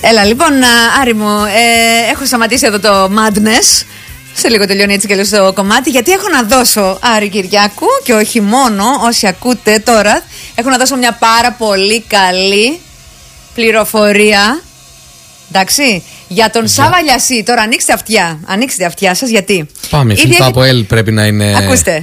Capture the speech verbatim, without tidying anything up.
Έλα, λοιπόν, Άρη μου, ε, έχω σταματήσει εδώ το Madness. Σε λίγο τελειώνει έτσι και λέω στο κομμάτι. Γιατί έχω να δώσω, Άρη Κυριάκου, και όχι μόνο όσοι ακούτε τώρα, έχω να δώσω μια πάρα πολύ καλή πληροφορία. Εντάξει, για τον Σάβα Λιασί. Τώρα ανοίξτε αυτιά. Ανοίξτε αυτιά σας, γιατί. Πάμε, η φίλη του ΑΠΟΕΛ πρέπει να είναι. Ακούστε.